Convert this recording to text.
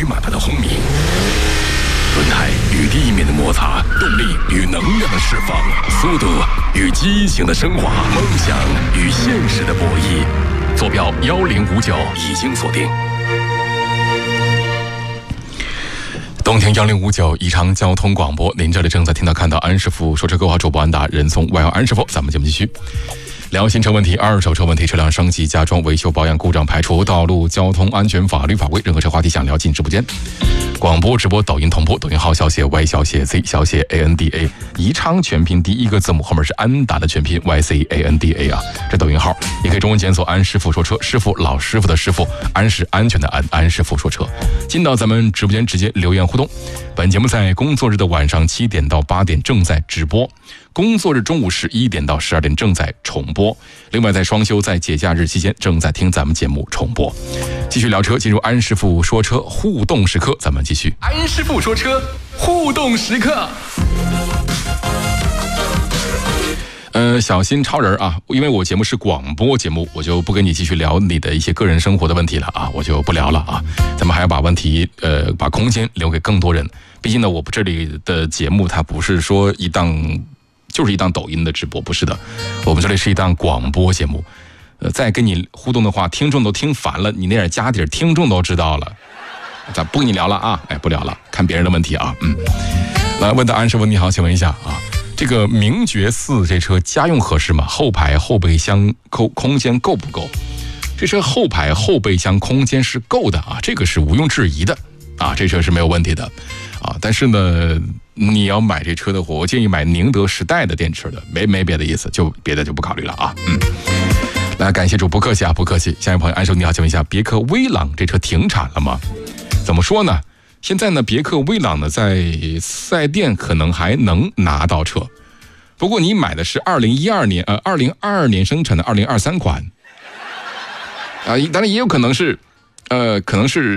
马达的轰鸣，轮胎与地面的摩擦，动力与能量的释放，速度与激情的升华，梦想与现实的博弈。坐标1059已经锁定。东听1059宜昌交通广播，您这里正在听到看到安师傅说车购好主播安达人送外号安师傅，咱们节目继续。聊新车问题、二手车问题、车辆升级、加装、维修、保养、故障排除、道路交通安全、法律法规，任何车话题想聊进直播间。广播直播抖音同步，抖音号小写 Y 小写 Z 小写 ANDA， 宜昌全拼第一个字母后面是安达的全拼 YCANDA 啊，这抖音号也可以中文检索安师傅说车，师傅老师傅的师傅，安是安全的安，安师傅说车。进到咱们直播间直接留言互动。本节目在工作日的晚上7点到8点正在直播，工作日中午11点到12点正在重播，另外在双休在节假日期间正在听咱们节目重播。继续聊车，进入安师傅说车互动时刻，咱们继续安师傅说车互动时刻。小心超人啊，因为我节目是广播节目，我就不跟你继续聊你的一些个人生活的问题了啊，我就不聊了啊。咱们还要把问题把空间留给更多人，毕竟呢我这里的节目它不是说就是一档抖音的直播，不是的，我们这里是一档广播节目。再跟你互动的话，听众都听烦了，你那点家底听众都知道了，咱不跟你聊了啊，不聊了，看别人的问题啊。来问到安师傅你好，请问一下啊，这个名爵4这车家用合适吗？后排后备箱空间够不够？这车后排后备箱空间是够的啊，这个是毋庸置疑的啊，这车是没有问题的啊。但是呢，你要买这车的话，我建议买宁德时代的电池的，没别的意思，就别的就不考虑了啊。来，感谢主，不客气啊，不客气。下一位朋友安叔你好，请问一下，别克威朗这车停产了吗？怎么说呢？现在呢，别克威朗呢在四 S 店可能还能拿到车，不过你买的是2022年生产的2023款啊，当然也有可能是